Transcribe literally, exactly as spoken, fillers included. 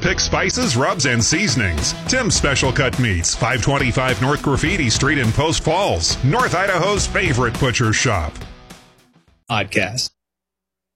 pick spices, rubs, and seasonings. Tim's Special Cut Meats, five twenty-five North Graffiti Street in Post Falls, North Idaho's favorite butcher shop. Podcast.